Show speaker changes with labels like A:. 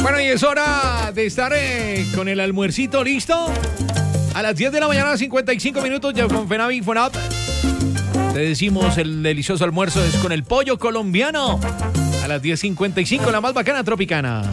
A: Bueno, y es hora de estar con el almuercito listo. A las 10 de la mañana, 55 minutos, ya con Fenavi Fonap. Te decimos, el delicioso almuerzo es con el pollo colombiano. A las 10:55, la más bacana tropicana.